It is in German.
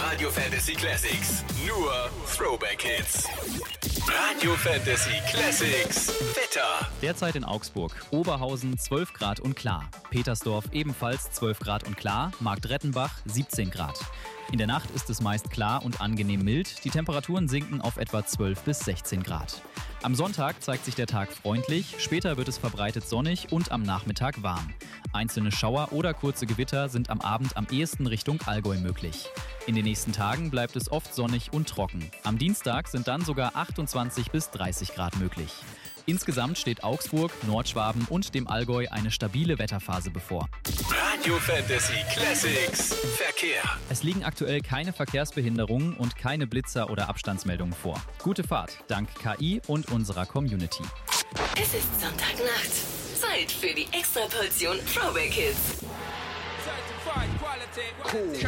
Radio Fantasy Classics. Nur Throwback Hits. Radio Fantasy Classics. Wetter. Derzeit in Augsburg. Oberhausen 12 Grad und klar. Petersdorf ebenfalls 12 Grad und klar. Marktrettenbach 17 Grad. In der Nacht ist es meist klar und angenehm mild. Die Temperaturen sinken auf etwa 12 bis 16 Grad. Am Sonntag zeigt sich der Tag freundlich, später wird es verbreitet sonnig und am Nachmittag warm. Einzelne Schauer oder kurze Gewitter sind am Abend am ehesten Richtung Allgäu möglich. In den nächsten Tagen bleibt es oft sonnig und trocken. Am Dienstag sind dann sogar 28 bis 30 Grad möglich. Insgesamt steht Augsburg, Nordschwaben und dem Allgäu eine stabile Wetterphase bevor. Radio Fantasy Classics. Verkehr. Es liegen aktuell keine Verkehrsbehinderungen und keine Blitzer oder Abstandsmeldungen vor. Gute Fahrt, dank KI und unserer Community. Es ist Sonntagnacht. Zeit für die Extraportion Throwback Hits. Certified quality. Cool.